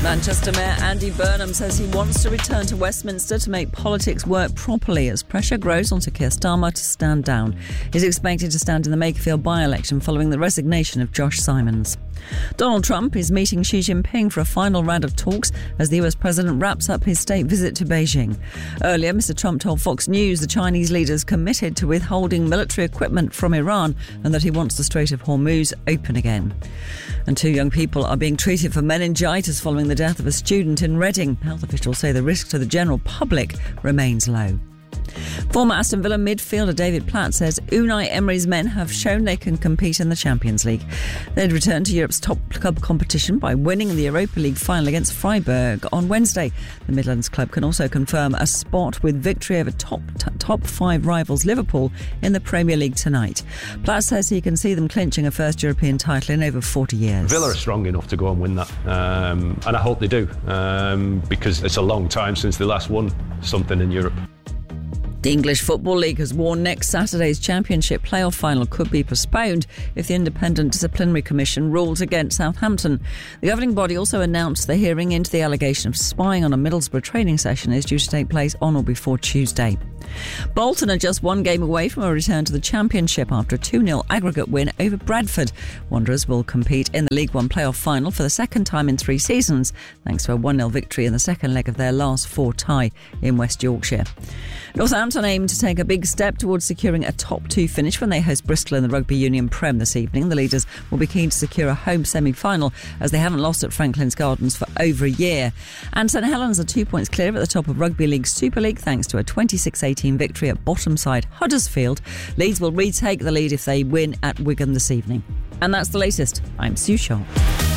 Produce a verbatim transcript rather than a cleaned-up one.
Manchester Mayor Andy Burnham says he wants to return to Westminster to make politics work properly as pressure grows onto Keir Starmer to stand down. He's expected to stand in the Makerfield by-election following the resignation of Josh Simons. Donald Trump is meeting Xi Jinping for a final round of talks as the U S president wraps up his state visit to Beijing. Earlier, Mister Trump told Fox News the Chinese leader's committed to withholding military equipment from Iran and that he wants the Strait of Hormuz open again. And two young people are being treated for meningitis following the death of a student in Reading. Health officials say the risk to the general public remains low. Former Aston Villa midfielder David Platt says Unai Emery's men have shown they can compete in the Champions League. They'd returned to Europe's top club competition by winning the Europa League final against Freiburg on Wednesday. The Midlands club can also confirm a spot with victory over top t- top five rivals Liverpool in the Premier League tonight. Platt says he can see them clinching a first European title in over forty years. Villa are strong enough to go and win that, um, and I hope they do, um, because it's a long time since they last won something in Europe. The English Football League has warned next Saturday's Championship playoff final could be postponed if the Independent Disciplinary Commission rules against Southampton. The governing body also announced the hearing into the allegation of spying on a Middlesbrough training session is due to take place on or before Tuesday. Bolton are just one game away from a return to the Championship after a two nil aggregate win over Bradford. Wanderers will compete in the League One playoff final for the second time in three seasons, thanks to a one nil victory in the second leg of their last four tie in West Yorkshire. Northampton aim to take a big step towards securing a top two finish when they host Bristol in the Rugby Union Prem this evening. The leaders will be keen to secure a home semi-final as they haven't lost at Franklin's Gardens for over a year. And St Helens are two points clear at the top of Rugby League Super League thanks to a twenty-six eighteen victory at bottom side Huddersfield. Leeds will retake the lead if they win at Wigan this evening. And that's the latest. I'm Sue Sharp.